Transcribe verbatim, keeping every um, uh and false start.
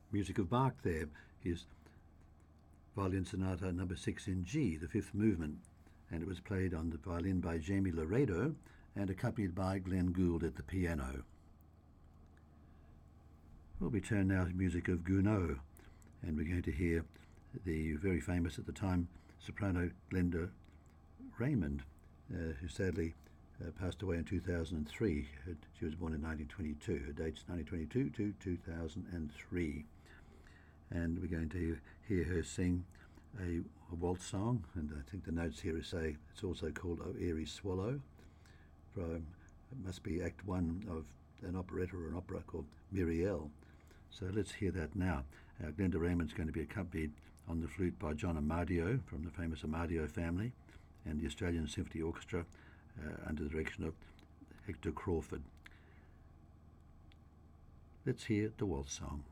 music of Bach there, his Violin Sonata number six in G, the fifth movement, and it was played on the violin by Jamie Laredo and accompanied by Glenn Gould at the piano. Well, we turn now to music of Gounod, and we're going to hear the very famous at the time soprano Glenda Raymond, uh, who sadly uh, passed away in two thousand three. She was born in nineteen twenty-two. Her date's nineteen twenty-two to two thousand three. And we're going to hear her sing a, a waltz song, and I think the notes here say it's also called O Airy Swallow. From, it must be Act One of an operetta or an opera called Muriel. So let's hear that now. Uh, Glenda Raymond's going to be accompanied on the flute by John Amadio from the famous Amadio family, and the Australian Symphony Orchestra uh, under the direction of Hector Crawford. Let's hear the waltz song.